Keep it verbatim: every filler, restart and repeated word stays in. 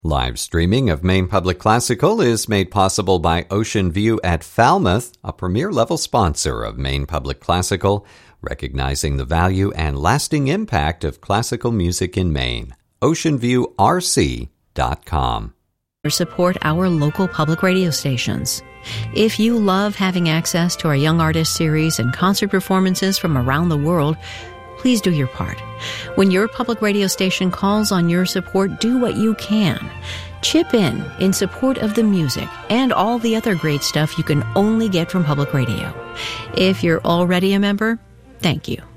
Live streaming of Maine Public Classical is made possible by Ocean View at Falmouth, a premier-level sponsor of Maine Public Classical, recognizing the value and lasting impact of classical music in Maine. ocean view r c dot com. Support our local public radio stations. If you love having access to our Young Artist series and concert performances from around the world, please do your part. When your public radio station calls on your support, do what you can. Chip in in support of the music and all the other great stuff you can only get from public radio. If you're already a member, thank you.